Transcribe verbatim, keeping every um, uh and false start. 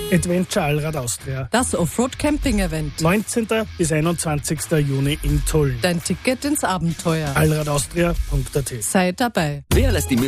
Adventure Allrad Austria. Das Offroad-Camping-Event. neunzehnten bis einundzwanzigsten Juni in Tulln. Dein Ticket ins Abenteuer. allradaustria punkt at. Sei dabei. Wer lässt die